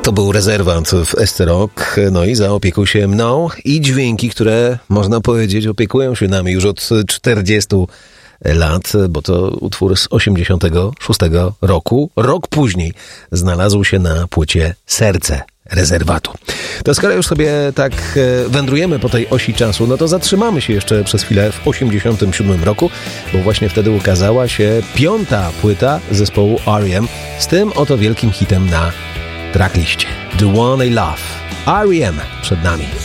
To był Rezerwat w SC Rock, no i zaopiekuł się mną i dźwięki, które można powiedzieć opiekują się nami już od 40 lat, bo to utwór z 86 roku. Rok później znalazł się na płycie Serce Rezerwatu. To skoro już sobie tak wędrujemy po tej osi czasu, no to zatrzymamy się jeszcze przez chwilę w 87 roku, bo właśnie wtedy ukazała się 5. płyta zespołu R.E.M. z tym oto wielkim hitem na trackliście. The One I Love. R.E.M. przed nami.